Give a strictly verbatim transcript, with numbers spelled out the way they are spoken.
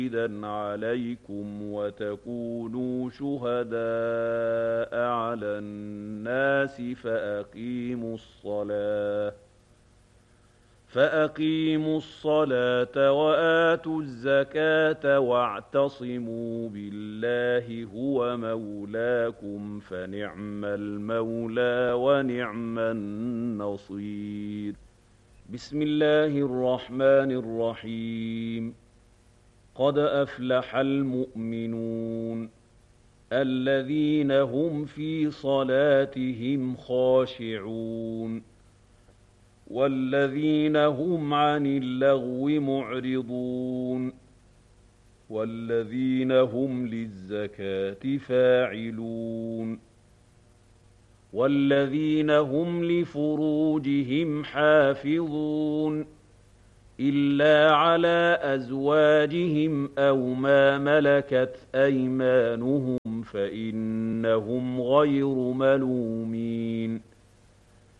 شَهِيدًا عَلَيْكُمْ وَتَكُونُوا شُهَدَاءَ عَلَى النَّاسِ فَأَقِيمُوا الصَّلَاةَ فَأَقِيمُوا الصَّلَاةَ وَآتُوا الزَّكَاةَ وَاعْتَصِمُوا بِاللَّهِ هُوَ مَوْلَاكُمْ فَنِعْمَ الْمَوْلَىٰ وَنِعْمَ النَّصِيرُ. بسم الله الرحمن الرحيم. قد أفلح المؤمنون الذين هم في صلاتهم خاشعون والذين هم عن اللغو معرضون والذين هم للزكاة فاعلون والذين هم لفروجهم حافظون إلا على أزواجهم أو ما ملكت أيمانهم فإنهم غير ملومين